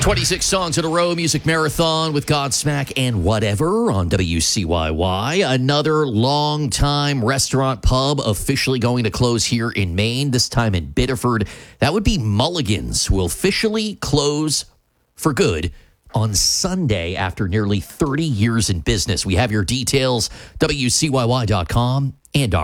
26 songs in a row, music marathon with Godsmack and whatever on WCYY. Another long-time restaurant pub officially going to close here in Maine, this time in Biddeford. That would be Mulligan's, who will officially close for good on Sunday after nearly 30 years in business. We have your details, WCYY.com and our